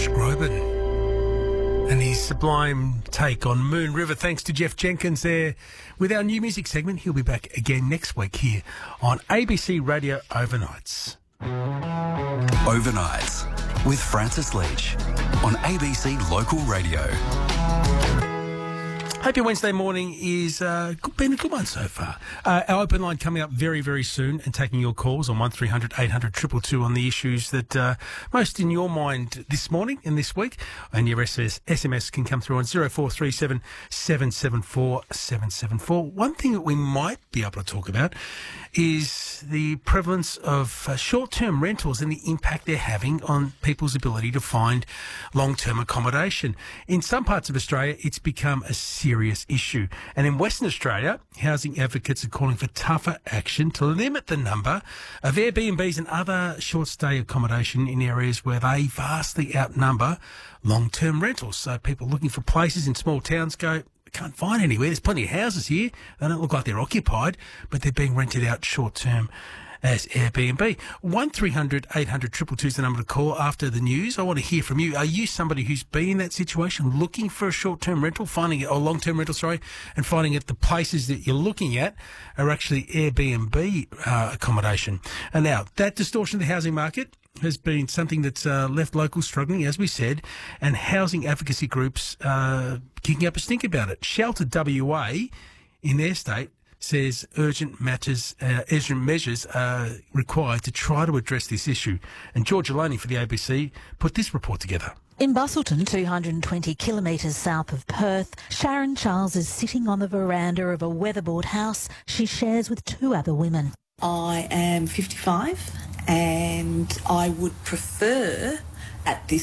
Josh Groban and his sublime take on Moon River. Thanks to Jeff Jenkins there with our new music segment. He'll be back again next week here on ABC Radio Overnights. Overnights with Francis Leach on ABC Local Radio. Hope your Wednesday morning is been a good one so far. Our open line coming up very, very soon and taking your calls on 1300 800 222 on the issues that most in your mind this morning and this week. And your SMS can come through on 0437 774 774. One thing that we might be able to talk about is the prevalence of short-term rentals and the impact they're having on people's ability to find long-term accommodation. In some parts of Australia, it's become a serious issue. And in Western Australia, housing advocates are calling for tougher action to limit the number of Airbnbs and other short-stay accommodation in areas where they vastly outnumber long-term rentals. So people looking for places in small towns go, can't find anywhere. There's plenty of houses here. They don't look like they're occupied, but they're being rented out short-term as Airbnb. 1300 800 222 is the number to call after the news. I want to hear from you. Are you somebody who's been in that situation, looking for a short-term rental, finding it, or long-term rental, and finding that the places that you're looking at are actually Airbnb accommodation? And now, that distortion of the housing market has been something that's left locals struggling, as we said, and housing advocacy groups kicking up a stink about it. Shelter WA, in their state, says urgent measures are required to try to address this issue. And George Aloni for the ABC put this report together. In Busselton, 220 kilometres south of Perth, Sharon Charles is sitting on the veranda of a weatherboard house she shares with two other women. I am 55 and I would prefer at this